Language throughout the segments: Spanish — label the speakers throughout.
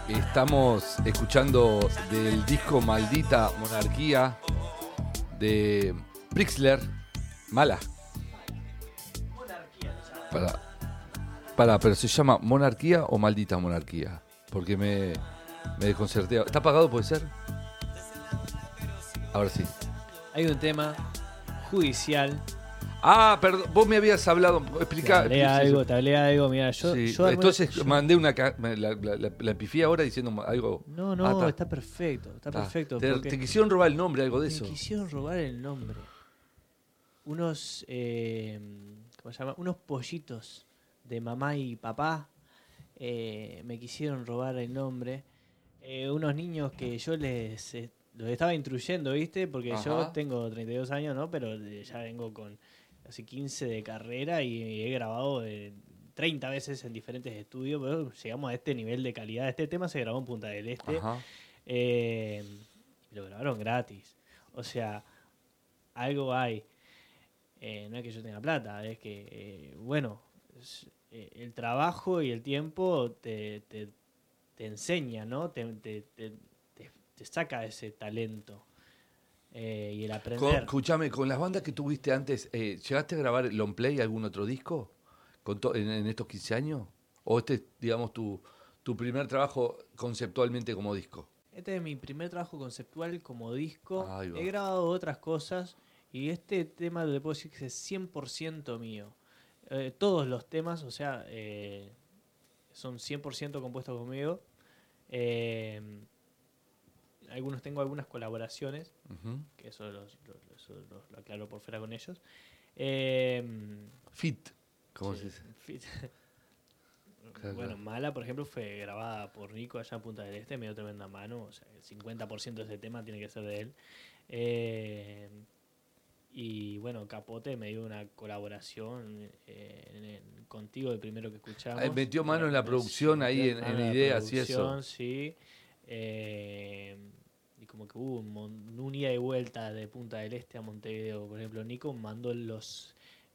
Speaker 1: Estamos escuchando del disco Maldita Monarquía de Prixler. Mala. Pero ¿se llama Monarquía o Maldita Monarquía? Porque me desconcerté. ¿Está apagado, puede ser? Ahora sí.
Speaker 2: Hay un tema judicial.
Speaker 1: Ah, perdón, vos me habías hablado. Explica.
Speaker 2: Te hablé algo, mira,
Speaker 1: Sí, entonces mandé una. La pifié ahora diciendo algo.
Speaker 2: No, está perfecto, perfecto.
Speaker 1: Te quisieron robar el nombre, algo de eso.
Speaker 2: Me quisieron robar el nombre. Unos, ¿cómo se llama? Unos pollitos de mamá y papá me quisieron robar el nombre. Unos niños que yo los estaba instruyendo, ¿viste? Porque yo tengo 32 años, ¿no? Pero ya vengo con casi 15 de carrera y he grabado 30 veces en diferentes estudios, pero llegamos a este nivel de calidad. Este tema se grabó en Punta del Este y lo grabaron gratis. O sea, algo hay. No es que yo tenga plata, es que, el trabajo y el tiempo te enseña, ¿no? Te saca ese talento. Y el aprender.
Speaker 1: Escúchame, con las bandas que tuviste antes, ¿llegaste a grabar long play algún otro disco en estos 15 años? ¿O este es, digamos, tu primer trabajo conceptualmente como disco?
Speaker 2: Este es mi primer trabajo conceptual como disco. He grabado otras cosas y este tema le puedo decir que es 100% mío. Todos los temas, o sea, son 100% compuestos conmigo. Tengo algunas colaboraciones, que eso lo aclaro por fuera con ellos.
Speaker 1: Fit, ¿cómo se dice?
Speaker 2: Fit. Bueno, Mala, por ejemplo, fue grabada por Nico allá en Punta del Este, me dio tremenda mano, o sea, el 50% de ese tema tiene que ser de él. Y bueno, Capote me dio una colaboración contigo, el primero que escuchamos.
Speaker 1: Metió mano en la producción, ahí en ideas y eso.
Speaker 2: Sí. Y como que hubo un ida y vuelta de Punta del Este a Montevideo. Por ejemplo, Nico mandó los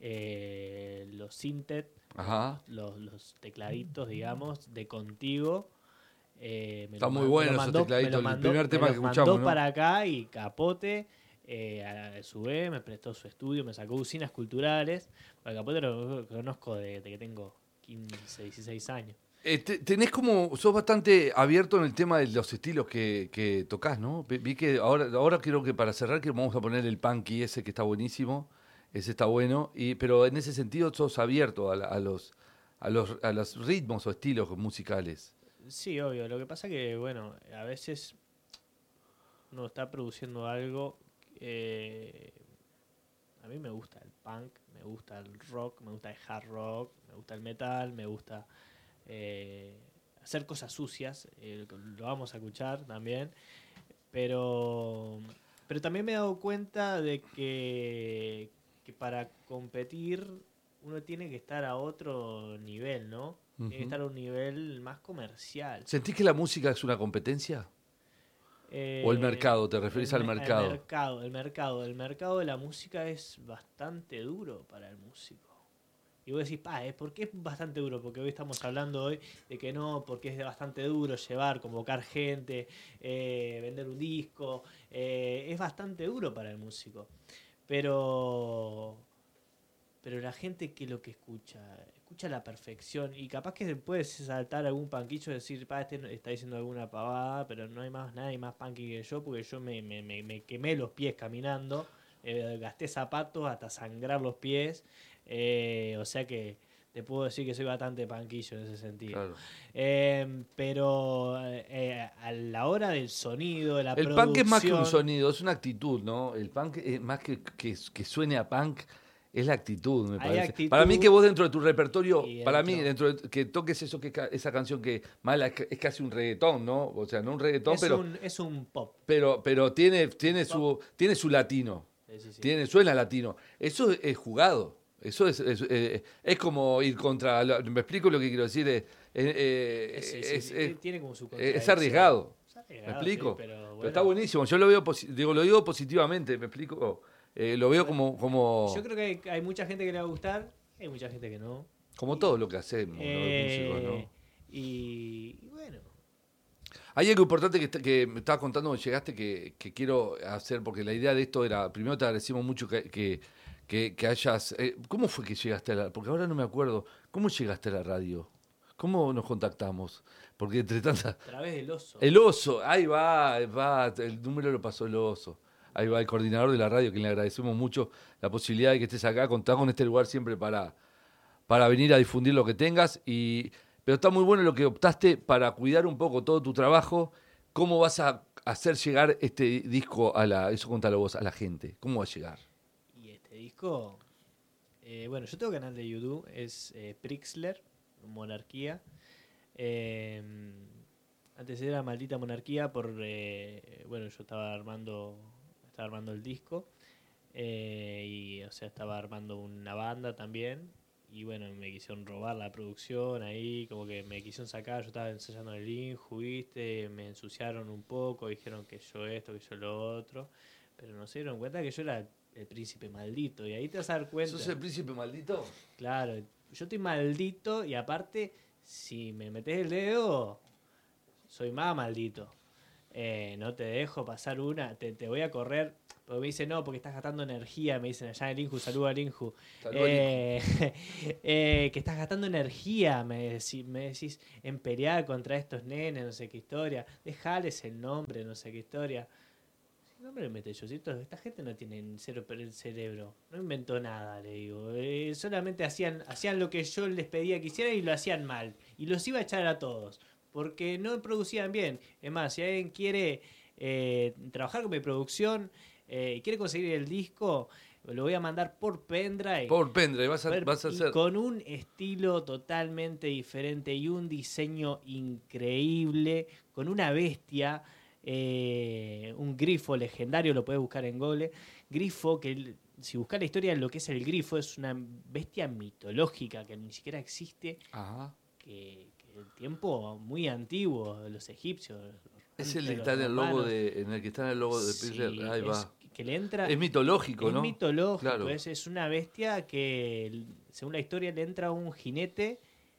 Speaker 2: synth, los tecladitos, digamos, de Contigo.
Speaker 1: Está muy bueno esos tecladitos, el primer tema que escuchamos. Me
Speaker 2: mandó para acá y Capote, a su vez, me prestó su estudio, me sacó usinas culturales. Porque Capote lo conozco de que tengo 15, 16 años.
Speaker 1: Sos bastante abierto en el tema de los estilos que tocas, ¿no? Vi que ahora creo que para cerrar que vamos a poner el punky ese que está buenísimo, ese está bueno, pero en ese sentido sos abierto a los ritmos o estilos musicales.
Speaker 2: Sí, obvio. Lo que pasa que, bueno, a veces uno está produciendo algo. A mí me gusta el punk, me gusta el rock, me gusta el hard rock, me gusta el metal, me gusta hacer cosas sucias, lo vamos a escuchar también, pero también me he dado cuenta de que para competir uno tiene que estar a otro nivel, ¿no? Tiene que estar a un nivel más comercial.
Speaker 1: ¿Sentís que la música es una competencia? ¿O el mercado? ¿Te referís al mercado?
Speaker 2: El mercado de la música es bastante duro para el músico. Y vos decís, ¿por qué es bastante duro? Porque hoy estamos hablando de que no, porque es bastante duro convocar gente, vender un disco. Es bastante duro para el músico. Pero la gente que lo que escucha a la perfección. Y capaz que puedes saltar algún panquillo y decir, este está diciendo alguna pavada, pero no hay nadie más punky que yo, porque yo me quemé los pies caminando, gasté zapatos hasta sangrar los pies. O sea que te puedo decir que soy bastante panquillo en ese sentido. Claro. Pero a la hora del sonido, de la producción...
Speaker 1: El punk es más que un sonido, es una actitud, ¿no? El punk es más que suene a punk, es la actitud, me parece. Actitud, para mí que vos dentro de tu repertorio, dentro de que toques eso, esa canción que Mala es casi un reggaetón, ¿no? O sea, no un reggaetón,
Speaker 2: es un pop.
Speaker 1: Pero tiene su latino. Sí. Suena latino. Eso es jugado. Eso es como ir contra... me explico lo que quiero decir.
Speaker 2: Tiene como su
Speaker 1: es arriesgado. ¿Me explico?
Speaker 2: Sí, pero
Speaker 1: está buenísimo. Yo lo veo lo digo positivamente. ¿Me explico? Lo veo como...
Speaker 2: Yo creo que hay mucha gente que le va a gustar, hay mucha gente que no.
Speaker 1: Como todo lo que hacemos, los músicos, ¿no?
Speaker 2: Y bueno,
Speaker 1: Hay algo importante que me estabas contando cuando llegaste que quiero hacer, porque la idea de esto era, primero te agradecemos mucho que hayas... ¿Cómo fue que llegaste a la... Porque ahora no me acuerdo, ¿cómo llegaste a la radio? ¿Cómo nos contactamos? Porque entre tantas...
Speaker 2: A través del oso.
Speaker 1: El oso, ahí va, el número lo pasó el oso. Ahí va el coordinador de la radio, que le agradecemos mucho la posibilidad de que estés acá, contá con este lugar siempre para venir a difundir lo que tengas. Pero está muy bueno lo que optaste para cuidar un poco todo tu trabajo. ¿Cómo vas a hacer llegar este disco eso contalo vos, a la gente? ¿Cómo va a llegar?
Speaker 2: Y este disco, bueno, yo tengo canal de YouTube, es Prixler, Monarquía. Antes era Maldita Monarquía bueno, yo estaba armando el disco y o sea, estaba armando una banda también y bueno, me quisieron robar la producción ahí, como que me quisieron sacar, yo estaba ensayando en el Inju, ¿viste? Me ensuciaron un poco, dijeron que yo esto, que yo lo otro, pero no se dieron cuenta que yo era el príncipe maldito y ahí te vas a dar cuenta.
Speaker 1: ¿Sos el príncipe maldito?
Speaker 2: Claro, yo estoy maldito y aparte, si me metes el dedo, soy más maldito. No te dejo pasar una, te voy a correr. Porque me dicen, no, porque estás gastando energía. Me dicen allá en el Inju, saluda al Inju. Que estás gastando energía, me decís, en pelear contra estos nenes, no sé qué historia. Dejales el nombre, no sé qué historia. ¿Qué nombre le meté yo? ¿Cierto? Esta gente no tiene cero el cerebro. No inventó nada, le digo. Solamente hacían lo que yo les pedía que hicieran y lo hacían mal. Y los iba a echar a todos. Porque no producían bien. Es más, si alguien quiere trabajar con mi producción y quiere conseguir el disco, lo voy a mandar por pendrive.
Speaker 1: Por pendrive, vas a hacer...
Speaker 2: Con un estilo totalmente diferente y un diseño increíble, con una bestia, un grifo legendario, lo puedes buscar en Google. Grifo, que si buscas la historia de lo que es el grifo, es una bestia mitológica que ni siquiera existe.
Speaker 1: Ajá.
Speaker 2: Que el tiempo muy antiguo de los egipcios.
Speaker 1: Es el que está en el logo en el que está en el logo de Prixler.
Speaker 2: Sí,
Speaker 1: Ahí va.
Speaker 2: Que le entra,
Speaker 1: es mitológico, ¿no?
Speaker 2: Es mitológico,
Speaker 1: claro.
Speaker 2: Es una bestia que, según la historia, le entra un jinete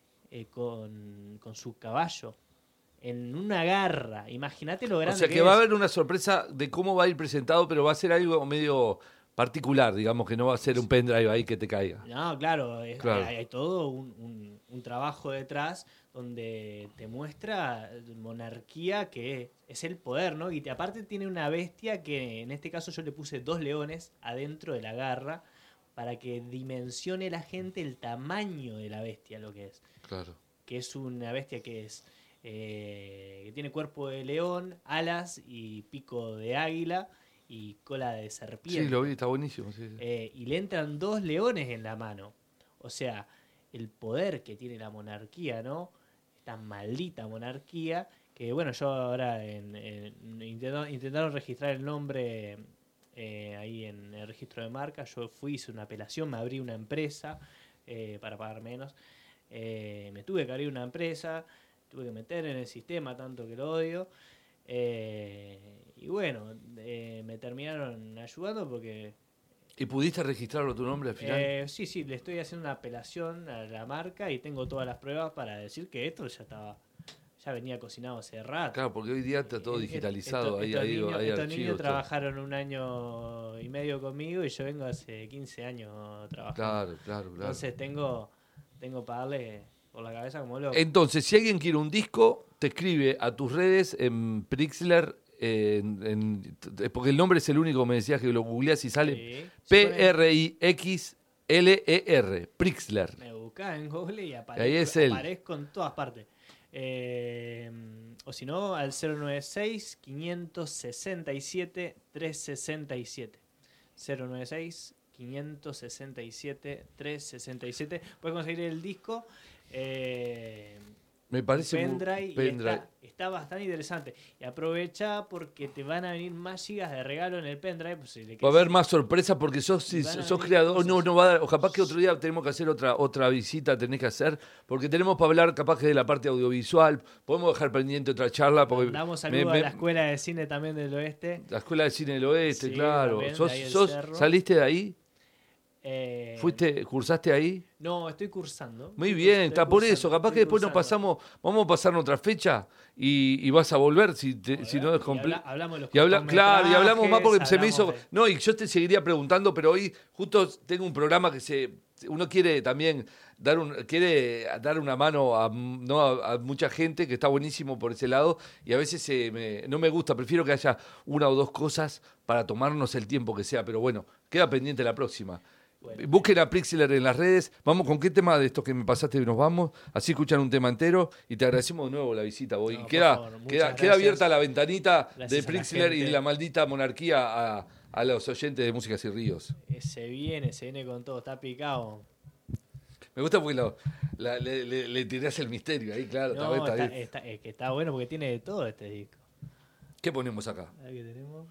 Speaker 2: con su caballo en una garra. Imagínate lo grande.
Speaker 1: O sea que va a haber una sorpresa de cómo va a ir presentado, pero va a ser algo medio particular, digamos, que no va a ser un pendrive ahí que te caiga.
Speaker 2: No, claro. Hay todo un trabajo detrás donde te muestra monarquía, que es el poder, ¿no? Y aparte tiene una bestia que en este caso yo le puse 2 leones adentro de la garra para que dimensione la gente el tamaño de la bestia, lo que es.
Speaker 1: Claro.
Speaker 2: Que es una bestia que tiene cuerpo de león, alas y pico de águila y cola de serpiente.
Speaker 1: Sí, lo vi, está buenísimo. Sí.
Speaker 2: Y le entran 2 leones en la mano. O sea, el poder que tiene la monarquía, ¿no? Esta maldita monarquía, que bueno, yo ahora intentaron registrar el nombre ahí en el registro de marca. Yo hice una apelación, me abrí una empresa para pagar menos. Me tuve que abrir una empresa, tuve que meter en el sistema, tanto que lo odio. Y bueno, me terminaron ayudando porque...
Speaker 1: ¿Y pudiste registrarlo tu nombre al final?
Speaker 2: Sí, le estoy haciendo una apelación a la marca y tengo todas las pruebas para decir que esto ya venía cocinado hace rato.
Speaker 1: Claro, porque hoy día está todo digitalizado.
Speaker 2: Estos niños trabajaron 1 año y medio conmigo y yo vengo hace 15 años trabajando.
Speaker 1: Claro.
Speaker 2: Entonces tengo para darle por la cabeza como loco.
Speaker 1: Entonces, si alguien quiere un disco, te escribe a tus redes en Prixler, porque el nombre es el único, me decías que lo googleás y sale.
Speaker 2: Sí,
Speaker 1: Prixler, Prixler.
Speaker 2: Me buscás en Google y
Speaker 1: Ahí es él.
Speaker 2: aparezco en todas partes. O si no, al 096-567-367. 096-567-367. Puedes conseguir el disco.
Speaker 1: Me parece
Speaker 2: pendrive. Está bastante interesante. Y aprovecha porque te van a venir más gigas de regalo en el pendrive. Pues,
Speaker 1: va a haber más sorpresas porque sos creador. No va a dar, o capaz que otro día tenemos que hacer otra visita, tenés que hacer, porque tenemos para hablar capaz que de la parte audiovisual. Podemos dejar pendiente otra charla.
Speaker 2: Damos saludos a la Escuela de Cine también del Oeste.
Speaker 1: La Escuela de Cine del Oeste,
Speaker 2: sí,
Speaker 1: claro.
Speaker 2: También,
Speaker 1: ¿Saliste de ahí? ¿Cursaste ahí?
Speaker 2: No, estoy cursando.
Speaker 1: Muy bien, está por eso. Capaz que después vamos a pasar otra fecha y vas a volver si no es completo.
Speaker 2: Hablamos de los
Speaker 1: Claro, y hablamos más porque se me hizo.
Speaker 2: de-
Speaker 1: No, y yo te seguiría preguntando, pero hoy justo tengo un programa que uno quiere también quiere dar una mano a mucha gente, que está buenísimo por ese lado, y a veces no me gusta, prefiero que haya una o dos cosas para tomarnos el tiempo que sea, pero bueno, queda pendiente la próxima.
Speaker 2: Bueno.
Speaker 1: Busquen a Prixler en las redes. Vamos con qué tema de estos que me pasaste y nos vamos. Así escuchan un tema entero y te agradecemos de nuevo la visita.
Speaker 2: No,
Speaker 1: Y
Speaker 2: por
Speaker 1: queda,
Speaker 2: favor, muchas
Speaker 1: queda
Speaker 2: gracias.
Speaker 1: abierta la ventanita
Speaker 2: Gracias
Speaker 1: de
Speaker 2: a la
Speaker 1: Prixler y
Speaker 2: gente.
Speaker 1: de la maldita monarquía a los oyentes de Músicas y Ríos.
Speaker 2: Se viene con todo, está picado.
Speaker 1: Me gusta porque le tirás el misterio ahí, claro.
Speaker 2: No,
Speaker 1: está bien.
Speaker 2: es que está bueno porque tiene de todo este disco.
Speaker 1: ¿Qué ponemos acá?
Speaker 2: A ver qué tenemos.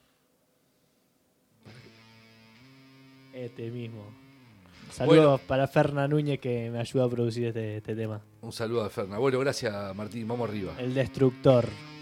Speaker 2: Este mismo. Saludos para Ferna Núñez, que me ayuda a producir este tema.
Speaker 1: Un saludo a Ferna. Bueno, gracias Martín, vamos arriba.
Speaker 2: El Destructor.